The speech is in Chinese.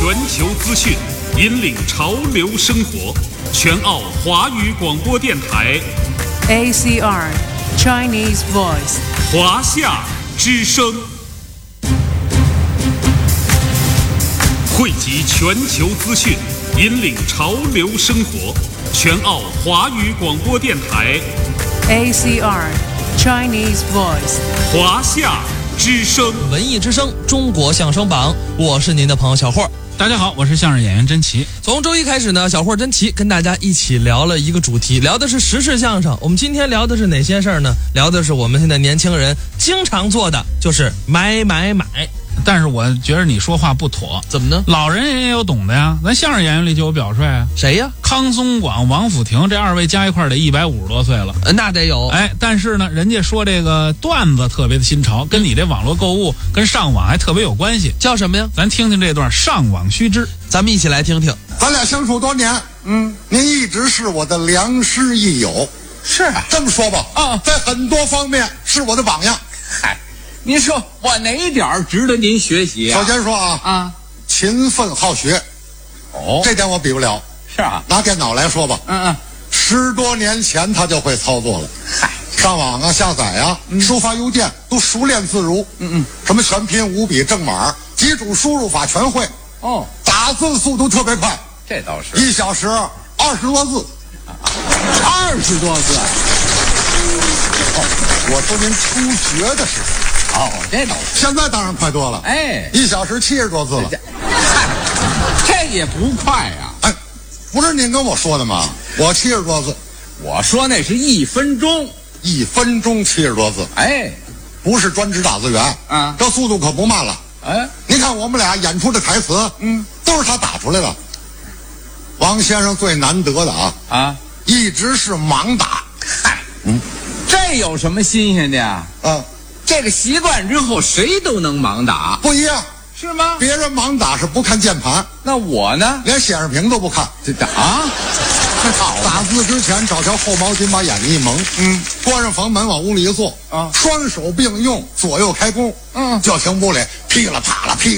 全球资讯，引领潮流生活。全澳华语广播电台 ACR Chinese Voice 华夏之声，汇集全球资讯，引领潮流生活。全澳华语广播电台 ACR Chinese Voice 华夏之声， 文艺之声，中国相声榜，我是您的朋友小霍。 大家好，我是相声演员甄奇。 从周一开始呢，小霍甄奇跟大家一起聊了一个主题，聊的是时事相声。我们今天聊的是哪些事儿呢？聊的是我们现在年轻人经常做的，就是买。 但是我觉得你说话不妥。 怎么呢？ 老人也有懂的呀，咱相声演员里就有表率啊。 谁呀？ 康松广、王府亭这二位加一块得150多岁了。 那得有。 但是呢，人家说这个段子特别的新潮，跟你这网络购物跟上网还特别有关系。 叫什么呀？ 咱听听这段上网须知。 咱们一起来听听。 咱俩相处多年，您一直是我的良师益友。 是啊， 这么说吧，在很多方面是我的榜样。 嗨，您说我哪一点值得您学习啊？ 首先说勤奋好学。这点我比不了。 是啊， 拿电脑来说吧，10多年前他就会操作了。 嗨， 上网下载收发邮件都熟练自如。什么全拼、五笔、正码、几组输入法全会。打字速度特别快， 这倒是 1小时20多字。 20多字。 我说您初学的时候。 这倒是。 现在当然快多了。1小时70多字了。 这也不快呀。 不是您跟我说的吗？我70多字。 我说那是1分钟。 1分钟70多字。不是专职打字员。这速度可不慢了。您看我们俩演出的台词，都是他打出来的。王先生最难得的一直是盲打。 这有什么新鲜的呀？这个习惯之后，谁都能盲打。 不一样。 是吗？ 别人盲打是不看键盘， 那我呢？ 连显示屏都不看。打字之前找条厚毛巾把眼睛一蒙，关上房门往屋里一坐，双手并用，左右开弓，就听屋里噼里啪啦噼